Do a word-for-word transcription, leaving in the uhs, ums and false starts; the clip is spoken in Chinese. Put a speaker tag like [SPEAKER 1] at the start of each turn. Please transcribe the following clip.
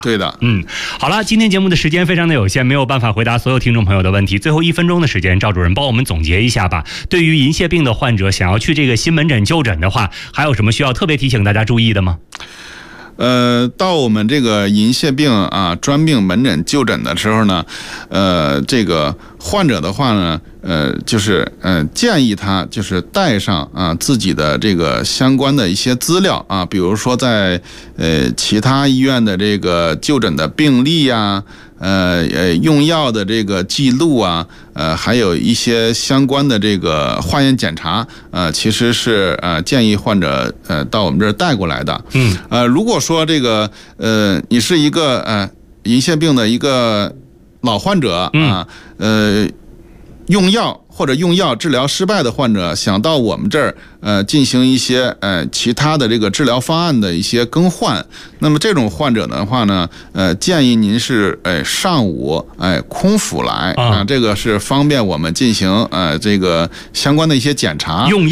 [SPEAKER 1] 对的，
[SPEAKER 2] 嗯，好了，今天节目的时间非常的有限，没有办法回答所有听众朋友的问题。最后一分钟的时间，赵主任帮我们总结一下吧。对于银屑病的患者，想要去这个新门诊就诊的话，还有什么需要特别提醒大家注意的吗？
[SPEAKER 1] 呃，到我们这个银屑病啊专病门诊就诊的时候呢，呃，这个患者的话呢，呃，就是呃建议他就是带上啊自己的这个相关的一些资料啊，比如说在呃其他医院的这个就诊的病历呀。呃呃，用药的这个记录啊，呃，还有一些相关的这个化验检查，呃，其实是呃建议患者呃到我们这儿带过来的。
[SPEAKER 2] 嗯，
[SPEAKER 1] 呃，如果说这个呃你是一个呃银屑病的一个老患者啊，呃，用药或者用药治疗失败的患者，想到我们这儿呃进行一些呃其他的这个治疗方案的一些更换，那么这种患者的话呢，呃建议您是呃上午哎、呃、空腹来啊、呃，这个是方便我们进行呃这个相关的一些检查。
[SPEAKER 2] 用药